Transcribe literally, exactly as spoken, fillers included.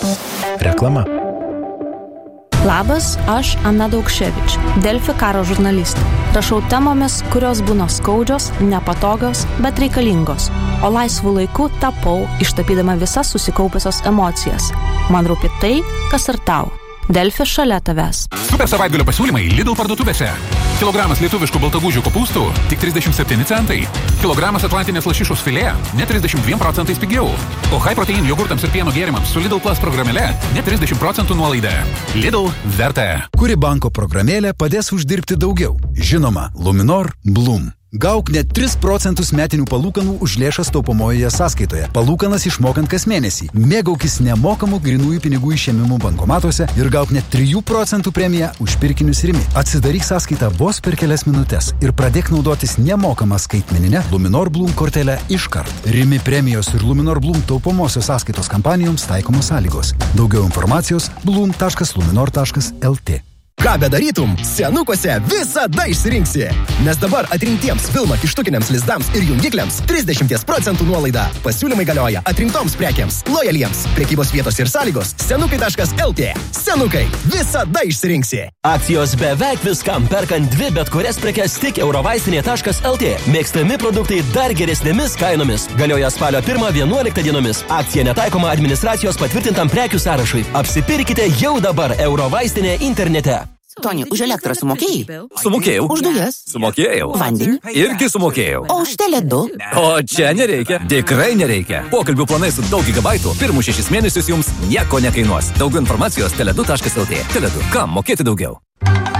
Reklama. Labas, aš Ana Daukševič, Delfi karo žurnalistė. Rašau temomis, kurios būna skaudžios, nepatogios, bet reikalingos. O laisvų laikų tapau, ištapydama visas susikaupusios emocijas. Man rūpi tai, kas ir tau. Delfi šalia tavęs. Super savaitgalio pasiūlymai Lidl parduotuvėse. Kilogramas lietuviškų baltagūžių kopūstų tik trisdešimt septyni centai. Kilogramas atlantinės lašišos filė net trisdešimt dviem procentais pigiau. O high protein jogurtams ir pieno gėrimams su Lidl Plus programėle net trisdešimt procentų nuolaida. Lidl verta. Kuri banko programėlė padės uždirbti daugiau? Žinoma, Luminor Bloom. Gauk net tris procentus metinių palūkanų už lėšas taupomojoje sąskaitoje. Palūkanas išmokant kas mėnesį. Mėgaukis nemokamų grinųjų pinigų išėmimų bankomatuose ir gauk net trijų procentų premiją už pirkinius Rimi. Atsidaryk sąskaitą vos per kelias minutės ir pradėk naudotis nemokamą skaitmeninę Luminor Bloom kortelę iškart. Rimi premijos ir Luminor Bloom taupomosios sąskaitos kampanijoms taikomos sąlygos. Daugiau informacijos bloom taškas luminor taškas lt. Ką bedarytum, senukuose visada išsirinksi. Nes dabar atrinktiems Vilma kištukiniams lizdams ir jungikliams trisdešimt procentų nuolaida. Pasiūlymai galioja atrinktoms prekiams, lojaliems. Prekybos vietos ir sąlygos senukai taškas lt. Senukai, visada išsirinksi. Akcijos beveik viskam, perkant dvi bet kurias prekes tik eurovaistinė taškas lt. Mėgstami produktai dar geresnėmis kainomis. Galioja spalio pirmą vienuoliktą dienomis. Akcija netaikoma administracijos patvirtintam prekių sąrašui. Apsipirkite jau dabar eurovaistinė internete. Toni, už elektrą sumokėjai? Sumokėjau. Už dujas? Sumokėjau. Vandenį? Irgi sumokėjau. O už Tele2? O čia nereikia. Tikrai nereikia. Pokalbių planai su daug gigabaitų pirmus šešis mėnesius jums nieko nekainuos. Daugiau informacijos tele du taškas lt. Tele du. Kam mokėti daugiau?